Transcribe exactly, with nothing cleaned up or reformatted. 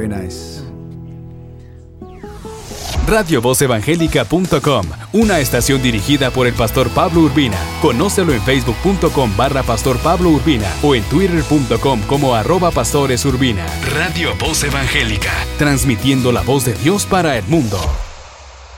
Very nice. radio voz evangélica punto com, una estación dirigida por el pastor Pablo Urbina. Conócelo en facebook punto com barra pastor Pablo Urbina o en twitter punto com como arroba pastores Urbina. Radio Voz Evangélica, transmitiendo la voz de Dios para el mundo.